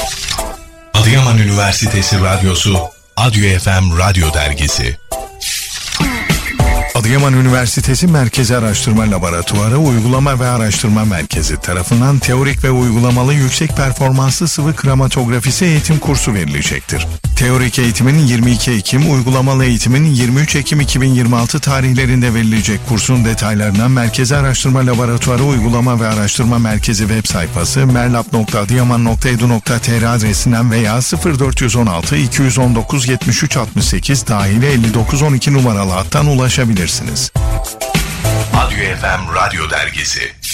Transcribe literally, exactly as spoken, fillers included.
Adıyaman Üniversitesi Radyosu Adyo F M Radyo Dergisi. Adıyaman Üniversitesi Merkezi Araştırma Laboratuvarı Uygulama ve Araştırma Merkezi tarafından teorik ve uygulamalı yüksek performanslı sıvı kromatografisi eğitim kursu verilecektir. Teorik eğitimin yirmi iki Ekim, uygulamalı eğitimin yirmi üç Ekim iki bin yirmi altı tarihlerinde verilecek kursun detaylarına Merkezi Araştırma Laboratuvarı Uygulama ve Araştırma Merkezi web sayfası merlab nokta adıyaman nokta edu nokta tr adresinden veya sıfır dört yüz on altı iki yüz on dokuz yetmiş üç altmış sekiz dahil elli dokuz on iki numaralı hattan ulaşabilirsiniz. Adyo F M Radyo Dergisi.